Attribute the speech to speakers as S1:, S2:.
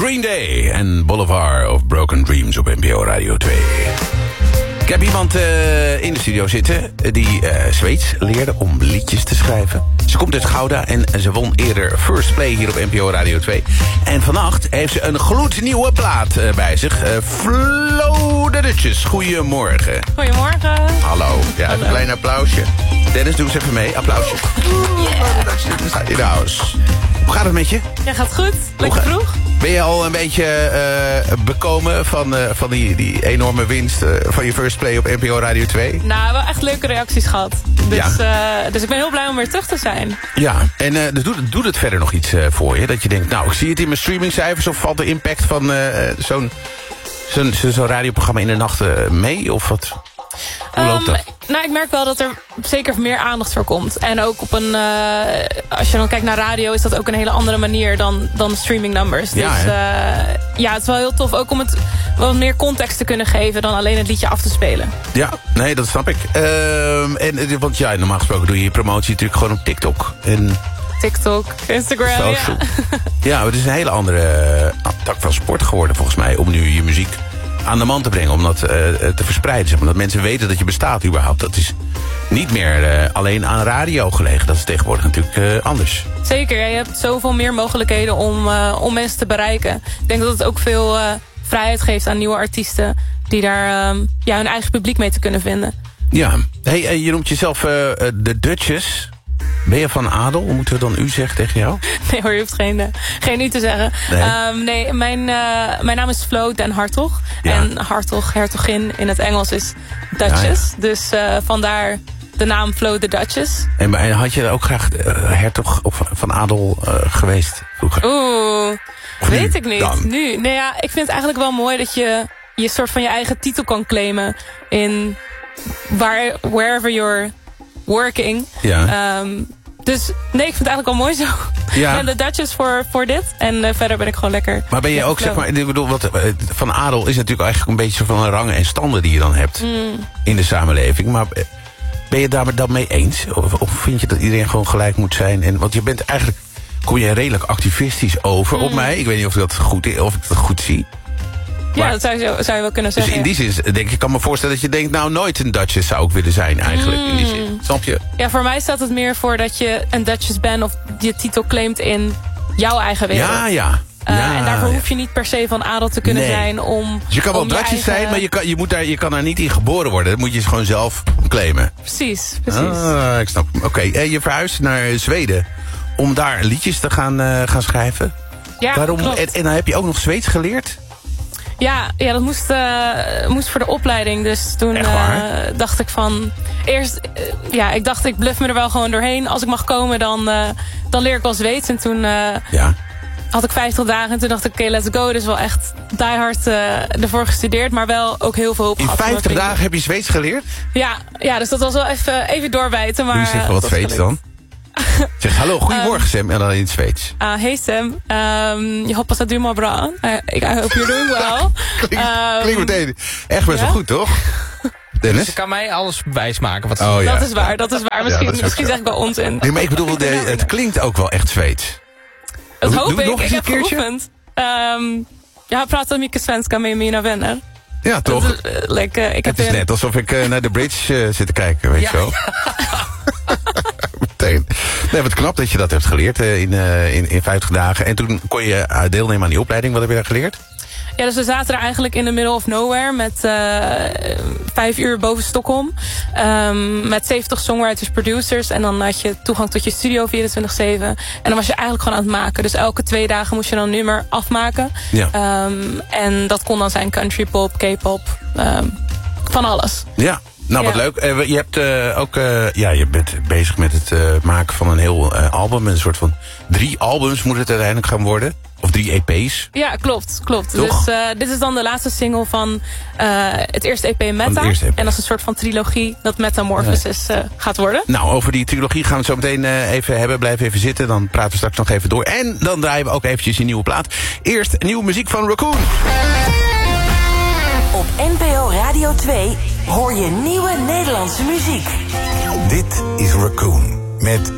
S1: Green Day en Boulevard of Broken Dreams op NPO Radio 2. Ik heb iemand in de studio zitten die Zweeds leerde om liedjes te schrijven. Ze komt uit Gouda en ze won eerder First Play hier op NPO Radio 2. En vannacht heeft ze een gloednieuwe plaat bij zich. Flo de Dutchess, goedemorgen.
S2: Goedemorgen.
S1: Hallo. Ja, even een klein applausje. Dennis, doe eens even mee. Applausje. Yeah. In de house. Hoe gaat het met je?
S2: Ja, gaat goed. Lekker vroeg.
S1: Ben je al een beetje bekomen van die enorme winst van je First Play op NPO Radio 2?
S2: Nou, wel echt leuke reacties gehad. Dus, ja. Dus ik ben heel blij om weer terug te zijn.
S1: Ja, en doet het verder nog iets voor je? Dat je denkt, nou, ik zie het in mijn streamingcijfers, of valt de impact van zo'n radioprogramma in de nacht mee? Of wat? Hoe loopt dat?
S2: Nou, ik merk wel dat er zeker meer aandacht voor komt. En ook op een... als je dan kijkt naar radio, is dat ook een hele andere manier dan streaming numbers. Dus ja, het is wel heel tof ook om het wat meer context te kunnen geven dan alleen het liedje af te spelen.
S1: Ja, nee, dat snap ik. Want ja, normaal gesproken doe je promotie natuurlijk gewoon op TikTok. En
S2: TikTok, Instagram,
S1: social. Ja, het is een hele andere tak van sport geworden volgens mij, om nu je muziek aan de man te brengen, om dat te verspreiden. Zeg maar, dat mensen weten dat je bestaat überhaupt. Dat is niet meer alleen aan radio gelegen. Dat is tegenwoordig natuurlijk anders.
S2: Zeker, ja, je hebt zoveel meer mogelijkheden om mensen te bereiken. Ik denk dat het ook veel vrijheid geeft aan nieuwe artiesten die daar hun eigen publiek mee te kunnen vinden. Ja,
S1: hey, je noemt jezelf de Dutchess. Ben je van adel? Hoe moeten we dan u zeggen tegen jou?
S2: Nee hoor, je hoeft geen u te zeggen. Nee, mijn naam is Flo den Hartog. Ja. En Hartog, hertogin in het Engels is Duchess. Ja. Dus vandaar de naam Flo the Duchess.
S1: En had je ook graag hertog of van adel geweest vroeger?
S2: Oeh, weet ik niet. Dan? Nu? Nee, ja, ik vind het eigenlijk wel mooi dat je soort van je eigen titel kan claimen in wherever you're working. Ja. Dus nee, ik vind het eigenlijk wel mooi zo. Ja. En de Duchess voor dit. En verder ben ik gewoon lekker.
S1: Maar ben je ook, zeg maar, ik bedoel, van adel is natuurlijk eigenlijk een beetje van rangen en standen die je dan hebt in de samenleving. Maar ben je daar dan mee eens? Of vind je dat iedereen gewoon gelijk moet zijn? Want je bent eigenlijk, kom je redelijk activistisch over op mij. Ik weet niet of ik dat goed zie.
S2: Ja, dat zou je wel kunnen zeggen.
S1: Dus in die zin denk ik kan me voorstellen dat je denkt, nou, nooit een Duchess zou ik willen zijn eigenlijk, in die zin. Snap je?
S2: Ja, voor mij staat het meer voor dat je een Duchess bent of je titel claimt in jouw eigen wereld.
S1: Ja.
S2: En daarvoor hoef je niet per se van adel te kunnen zijn om...
S1: Dus je kan wel Duchess zijn, maar je kan daar niet in geboren worden. Dat moet je gewoon zelf claimen.
S2: Precies.
S1: Ik snap. Oké, je verhuist naar Zweden om daar liedjes te gaan schrijven.
S2: Ja,
S1: waarom?
S2: Klopt.
S1: En dan heb je ook nog Zweeds geleerd?
S2: Ja, dat moest voor de opleiding. Dus toen dacht ik van... Eerst, ik dacht ik bluff me er wel gewoon doorheen. Als ik mag komen, dan leer ik wel Zweeds. En toen had ik 50 dagen. En toen dacht ik, oké, let's go. Dus wel echt diehard ervoor gestudeerd. Maar wel ook heel veel hulp gehad.
S1: In 50 dagen heb je Zweeds geleerd?
S2: Ja, dus dat was wel even doorbijten. Maar,
S1: wie zegt wel wat Zweeds dan? Zeg, hallo, goedemorgen Sam. En dan in het Zweeds.
S2: Hey Sam, je hoppas dat du mår bra. I hope you're doing well.
S1: Klinkt meteen echt best wel goed, toch? Dennis?
S3: Dus je kan mij alles wijsmaken. Wat
S2: dat is waar. Misschien zeg ik wel onzin.
S1: Nee, maar ik bedoel, het klinkt ook wel echt Zweeds.
S2: Dat hoop ik. Ik heb geoefend. Praten mycket svenska met mina vänner.
S1: Ja, toch? Het is net alsof ik naar de bridge zit te kijken, weet je wel. Meteen. Nee, wat knap dat je dat hebt geleerd in 50 dagen. En toen kon je deelnemen aan die opleiding. Wat heb je daar geleerd?
S2: Ja, dus we zaten er eigenlijk in the middle of nowhere met 5 uur boven Stockholm. Met 70 songwriters, producers. En dan had je toegang tot je studio 24/7. En dan was je eigenlijk gewoon aan het maken. Dus elke 2 dagen moest je dan een nummer afmaken. Ja. En dat kon dan zijn country pop, K-pop, van alles.
S1: Ja. Nou, wat leuk. Je hebt je bent bezig met het maken van een heel album. Een soort van 3 albums moet het uiteindelijk gaan worden. Of 3 EP's.
S2: Ja, klopt.
S1: Toch?
S2: Dus dit is dan de laatste single van het eerste EP Meta. En dat is een soort van trilogie dat Metamorphosis gaat worden. Nou,
S1: over die trilogie gaan we het zo meteen even hebben. Blijf even zitten, dan praten we straks nog even door. En dan draaien we ook eventjes een nieuwe plaat. Eerst nieuwe muziek van Raccoon.
S4: Op NPO Radio 2 hoor je nieuwe Nederlandse muziek.
S5: Dit is Raccoon met